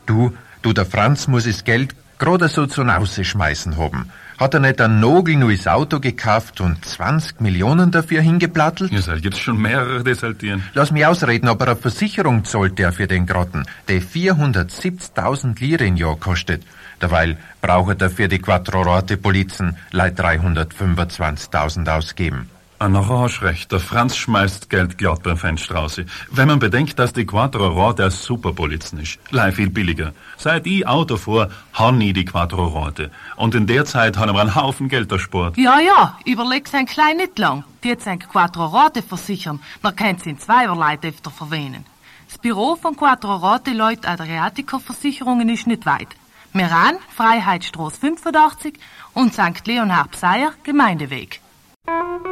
Du, der Franz muss das Geld gerade so zum Rausschmeißen haben. Hat er nicht ein nagelneues Auto gekauft und 20 Millionen dafür hingeplattelt? Ihr seid jetzt schon mehrere desaltieren. Lass mich ausreden, aber eine Versicherung zahlt der für den Grotten, die 470.000 Lire im Jahr kostet. Derweil braucht er für die Quattro-Rote-Polizen leid 325.000 ausgeben. Nachher hast recht, der Franz schmeißt Geld glatt beim Fenster raus. Wenn man bedenkt, dass die Quattro-Rote eine Superpolizen ist. Leih viel billiger. Seit ich Auto fuhr, han ich die Quattro-Rote. Und in der Zeit haben wir einen Haufen Geld erspart. Ja, überleg's ein klein nicht lang. Die jetzt ein Quattro-Rote versichern, man kann sie in zweierlei öfter verwähnen. Das Büro von Quattro-Rote Leut Adriatico-Versicherungen ist nicht weit. Meran, Freiheitsstraße 85 und St. Leonhard Pseier, Gemeindeweg.